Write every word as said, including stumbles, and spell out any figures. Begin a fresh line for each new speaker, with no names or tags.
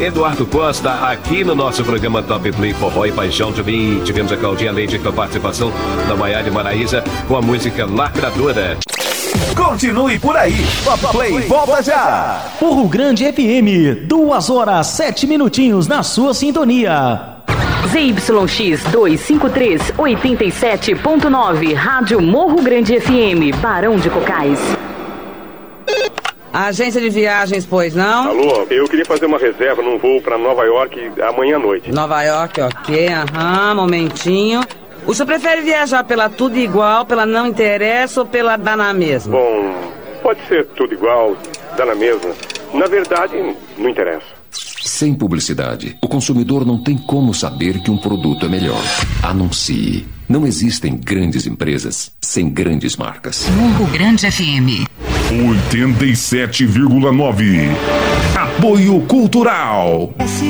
Eduardo Costa, aqui no nosso programa Top Play Forró e Paixão também. Tivemos a Claudinha Leite com a participação da Maiara Maraíza com a música Lacradora.
Continue por aí. Top Play volta já.
Morro Grande F M, duas horas, sete minutinhos na sua sintonia.
Z Y X duzentos e cinquenta e três, oitenta e sete ponto nove, Rádio Morro Grande F M, Barão de Cocais.
Agência de viagens, pois não?
Alô, eu queria fazer uma reserva num voo para Nova York amanhã à noite.
Nova York, ok, aham, momentinho. O senhor prefere viajar pela tudo igual, pela não interessa ou pela dá na mesma?
Bom, pode ser tudo igual, dá na mesma. Na verdade, não interessa.
Sem publicidade, o consumidor não tem como saber que um produto é melhor. Anuncie. Não existem grandes empresas sem grandes marcas.
Morro Grande F M
oitenta e sete vírgula nove. Apoio Cultural.